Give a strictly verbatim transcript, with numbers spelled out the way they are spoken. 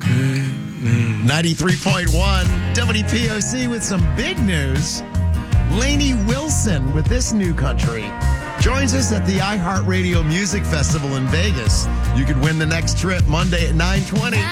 ninety-three point one W P O C with some big news. Lainey Wilson with this new country joins us at the iHeartRadio Music Festival in Vegas. You could win the next trip Monday at nine twenty.